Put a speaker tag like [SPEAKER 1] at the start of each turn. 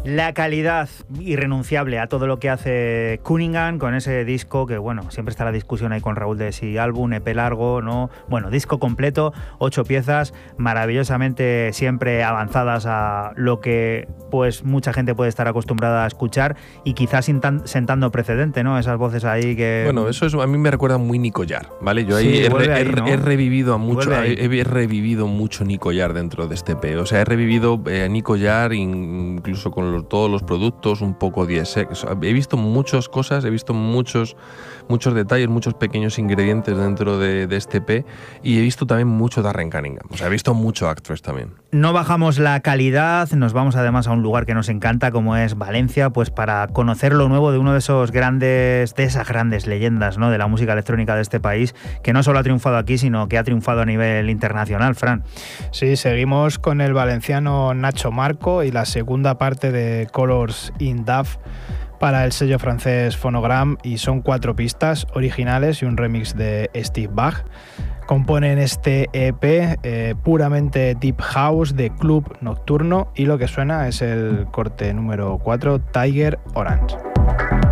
[SPEAKER 1] La calidad irrenunciable a todo lo que hace Cunningham con ese disco que, bueno, siempre está la discusión ahí con Raúl de si álbum, EP largo, ¿no? Bueno, disco completo, 8 piezas, maravillosamente siempre avanzadas a lo que pues mucha gente puede estar acostumbrada a escuchar y quizás sentando precedente, ¿no? Esas voces ahí que...
[SPEAKER 2] Bueno, eso a mí me recuerda muy Nico Yarr, ¿vale? Yo ahí,
[SPEAKER 1] sí,
[SPEAKER 2] he revivido mucho Nico Yarr dentro de este EP. O sea, he revivido a Nico Yarr incluso con todos los productos, un poco de DSX. He visto muchas cosas, he visto muchos detalles, muchos pequeños ingredientes dentro de este EP y he visto también mucho Darren Cunningham. O sea, he visto mucho Actress también.
[SPEAKER 1] No bajamos la calidad, nos vamos además a un lugar que nos encanta como es Valencia, pues para conocer lo nuevo de uno de esas grandes leyendas, ¿no? De la música electrónica de este país, que no solo ha triunfado aquí, sino que ha triunfado a nivel internacional, Fran.
[SPEAKER 3] Sí, seguimos con el valenciano Nacho Marco y la segunda parte de Colors in Duff para el sello francés Phonogram, y son 4 pistas originales y un remix de Steve Bach. Componen este EP puramente Deep House de club nocturno, y lo que suena es el corte número 4, Tiger Orange.